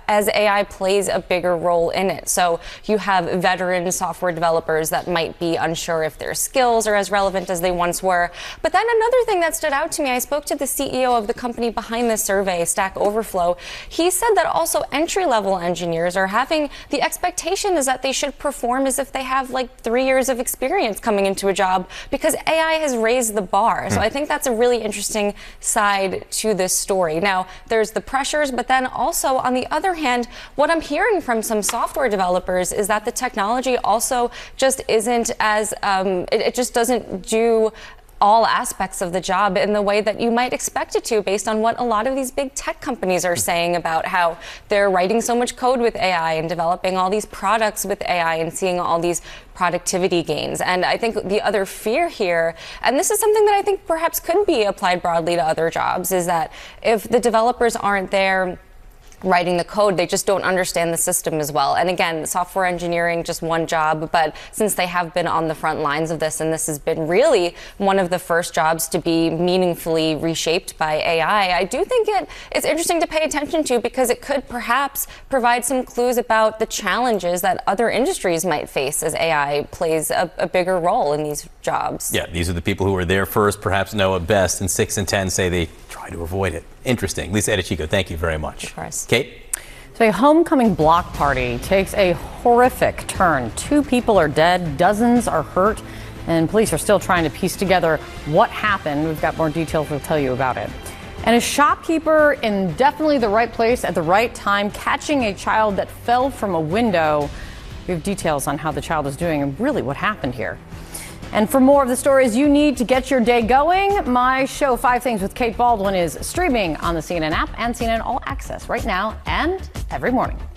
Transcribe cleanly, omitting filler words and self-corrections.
as AI plays a bigger role in it. So you have veteran software developers that might be unsure if their skills are as relevant as they once were. But then another thing that stood out to me, I spoke to the CEO of the company behind the survey, Stack Overflow. He said that also entry-level engineers are having the expectation is that they should perform as if they have like 3 years of experience coming into a job because AI has raised the bar. So I think that's a really interesting side to this story. Now, there's the pressures, but then also on the other hand, what I'm hearing from some software developers is that the technology also just isn't as, it just doesn't do all aspects of the job in the way that you might expect it to, based on what a lot of these big tech companies are saying about how they're writing so much code with AI and developing all these products with AI and seeing all these productivity gains. And I think the other fear here, and this is something that I think perhaps could be applied broadly to other jobs, is that if the developers aren't there writing the code, they just don't understand the system as well. And again, software engineering, just one job, but since they have been on the front lines of this, and this has been really one of the first jobs to be meaningfully reshaped by AI, I do think it's interesting to pay attention to, because it could perhaps provide some clues about the challenges that other industries might face as AI plays a bigger role in these jobs. Yeah, these are the people who were there first, perhaps know it best, and 6 in 10 say they try to avoid it. Interesting. Lisa Edechico, thank you very much. Of course. Kate? So a homecoming block party takes a horrific turn. 2 people are dead, dozens are hurt, and police are still trying to piece together what happened. We've got more details we'll tell you about it. And a shopkeeper in definitely the right place at the right time, catching a child that fell from a window. We have details on how the child is doing and really what happened here. And for more of the stories you need to get your day going, my show 5 Things with Kate Baldwin is streaming on the CNN app and CNN All Access right now and every morning.